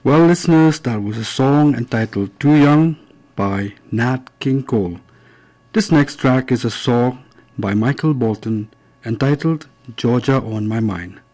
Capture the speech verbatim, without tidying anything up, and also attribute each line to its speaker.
Speaker 1: Well, listeners, that was a song entitled Too Young by Nat King Cole. This next track is a song by Michael Bolton entitled Georgia on My Mind.